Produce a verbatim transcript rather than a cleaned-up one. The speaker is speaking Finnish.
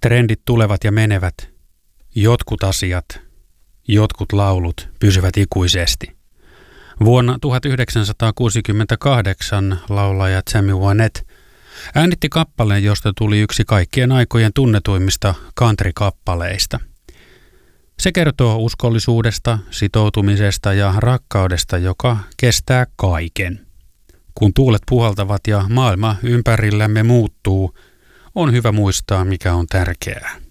Trendit tulevat ja menevät. Jotkut asiat, jotkut laulut pysyvät ikuisesti. Vuonna tuhatyhdeksänsataakuusikymmentäkahdeksan laulaja Tammy Wynette äänitti kappaleen, josta tuli yksi kaikkien aikojen tunnetuimmista country-kappaleista. Se kertoo uskollisuudesta, sitoutumisesta ja rakkaudesta, joka kestää kaiken. Kun tuulet puhaltavat ja maailma ympärillämme muuttuu, on hyvä muistaa, mikä on tärkeää.